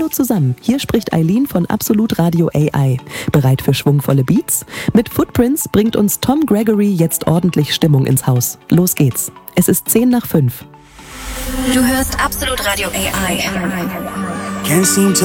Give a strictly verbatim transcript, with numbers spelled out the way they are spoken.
Hallo zusammen, hier spricht Eileen von Absolut Radio A I. Bereit für schwungvolle Beats? Mit Footprints bringt uns Tom Gregory jetzt ordentlich Stimmung ins Haus. Los geht's. Es ist zehn nach fünf. Du hörst Absolut Radio A I. Can't seem to